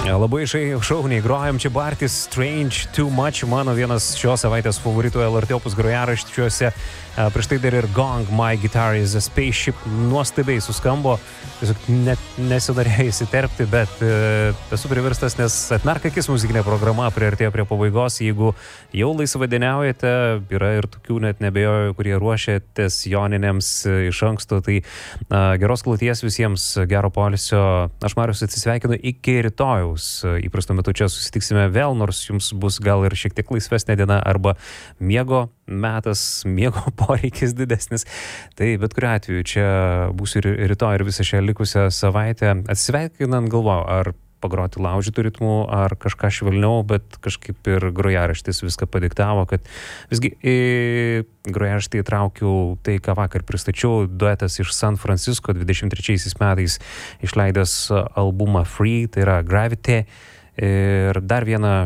Labai šauniai grojam čia Bartis Strange Too Much, mano vienas šios savaitės favoritų LRT Opus grojaraščiuose. Prieš tai dar ir Gong, My Guitar is a Spaceship, nuostabiai suskambo, tiesiog net nesidarė įsiterpti, bet esu priverstas, nes atmerk akis muzikinė programa priartėjo prie pabaigos. Jeigu jau laisvadieniaujate, yra ir tokių net nebejoju, kurie ruošiatės joninėms iš anksto, tai geros klauties visiems, gero poilsio. Aš Marius atsisveikinu iki rytojaus. Įprastu metu čia susitiksime vėl, nors jums bus gal ir šiek tiek laisvesnė diena arba miego metas, miego poreikis didesnis. Tai bet kuriuo atveju čia būsiu ir rytoj ir visą šią likusią savaitę. Atsisveikinant galvoju, ar pagroti laužytų ritmų, ar kažką švelniau, bet kažkaip ir grojaraštis viską padiktavo, kad visgi į grojaraštį įtraukiau tai, ką vakar pristačiau, duetas iš San Francisco 23 metais išleidęs albumą Free, tai yra Gravity, ir dar vieną